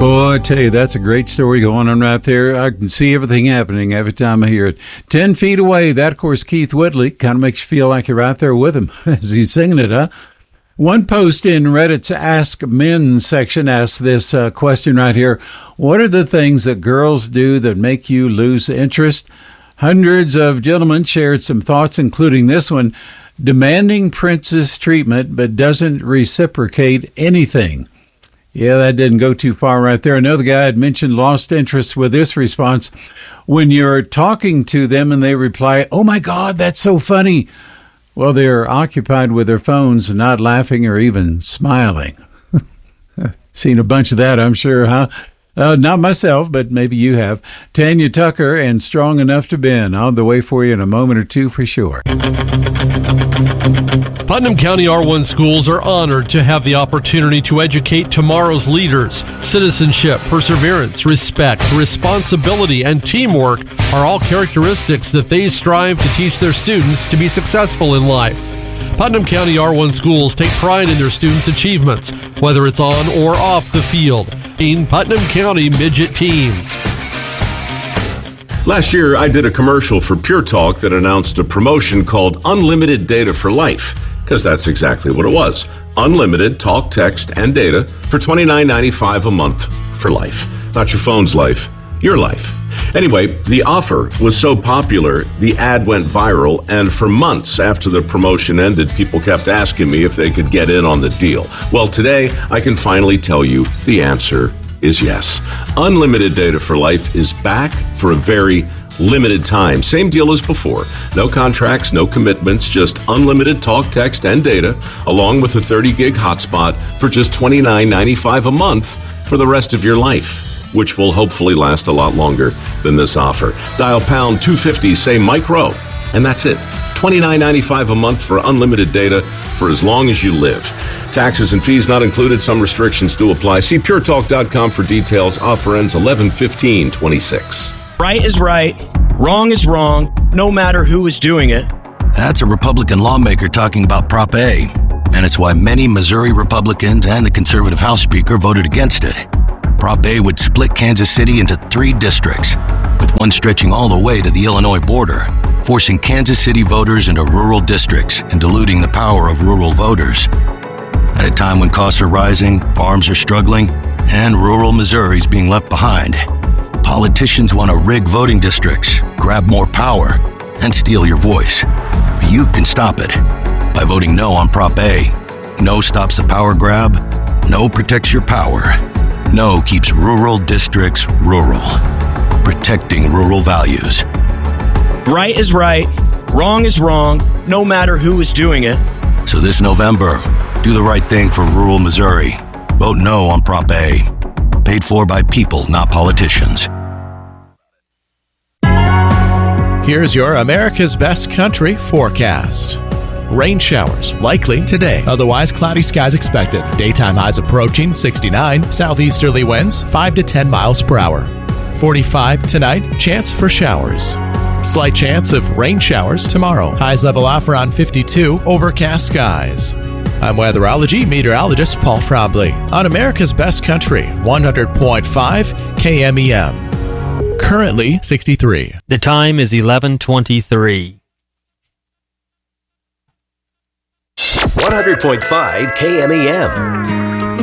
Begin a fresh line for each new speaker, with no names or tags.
Boy, I tell you, that's a great story going on right there. I can see everything happening every time I hear it. 10 feet away, that, of course, Keith Whitley. Kind of makes you feel like you're right there with him as he's singing it, huh? One post in Reddit's Ask Men section asks this question right here. What are the things that girls do that make you lose interest? Hundreds of gentlemen shared some thoughts, including this one. Demanding princess treatment, but doesn't reciprocate anything. Yeah, that didn't go too far right there. Another guy had mentioned lost interest with this response. When you're talking to them and they reply, "Oh my God, that's so funny." Well, they're occupied with their phones, not laughing or even smiling. Seen a bunch of that, I'm sure, huh? Not myself, but maybe you have. Tanya Tucker and Strong Enough to Bend on the way for you in a moment or two for sure.
Putnam County R1 schools are honored to have the opportunity to educate tomorrow's leaders. Citizenship, perseverance, respect, responsibility, and teamwork are all characteristics that they strive to teach their students to be successful in life. Putnam County R1 schools take pride in their students' achievements, whether it's on or off the field. In Putnam County Midget Teams.
Last year, I did a commercial for Pure Talk that announced a promotion called Unlimited Data for Life, because that's exactly what it was. Unlimited talk, text, and data for $29.95 a month for life. Not your phone's life, your life. Anyway, the offer was so popular, the ad went viral, and for months after the promotion ended, people kept asking me if they could get in on the deal. Well, today, I can finally tell you the answer is yes. Unlimited Data for Life is back for a very limited time. Same deal as before. No contracts, no commitments, just unlimited talk, text, and data, along with a 30-gig hotspot for just $29.95 a month for the rest of your life, which will hopefully last a lot longer than this offer. Dial pound 250, say Mike Rowe, and that's it. $29.95 a month for unlimited data for as long as you live. Taxes and fees not included. Some restrictions do apply. See puretalk.com for details. Offer ends 11/15/26.
Right is right, wrong is wrong, no matter who is doing it.
That's a Republican lawmaker talking about Prop A, and it's why many Missouri Republicans and the conservative House Speaker voted against it. Prop A would split Kansas City into 3 districts, with one stretching all the way to the Illinois border, forcing Kansas City voters into rural districts and diluting the power of rural voters. At a time when costs are rising, farms are struggling, and rural Missouri is being left behind, politicians want to rig voting districts, grab more power, and steal your voice. But you can stop it by voting no on Prop A. No stops the power grab. No protects your power. No keeps rural districts rural. Protecting rural values.
Right is right, wrong is wrong, no matter who is doing it.
So this November, do the right thing for rural Missouri. Vote no on Prop A. Paid for by people, not politicians.
Here's your America's Best Country forecast. Rain showers likely today. Otherwise, cloudy skies expected. Daytime highs approaching 69. Southeasterly winds 5 to 10 miles per hour. 45 tonight. Chance for showers. Slight chance of rain showers tomorrow. Highs level off around 52. Overcast skies. I'm weatherology meteorologist Paul Frobley on America's Best Country 100.5 KMEM. Currently 63.
The time is 11:23.
100.5 KMEM.